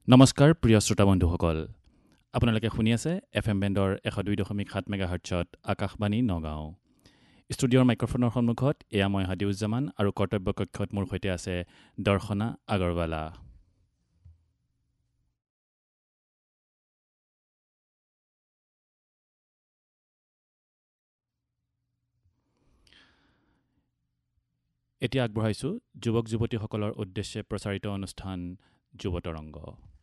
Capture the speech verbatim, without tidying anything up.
নমস্কাৰ প্ৰিয় শ্ৰোতা বন্ধুসকল, আপোনালোকে শুনি আছে এফ এম বেণ্ডৰ এশ দুই দশমিক সাত মেগা হাৰ্টছত আকাশবাণী নগাঁও। ষ্টুডিঅ'ৰ মাইক্ৰফোনৰ সন্মুখত এয়া মই হাদিউজ্জামান আৰু কৰ্তব্য কক্ষত মোৰ সৈতে আছে দৰ্শনা আগৰৱালা। এতিয়া আগবঢ়াইছোঁ যুৱক যুৱতীসকলৰ উদ্দেশ্যে প্ৰচাৰিত অনুষ্ঠান যুৱ তৰংগ।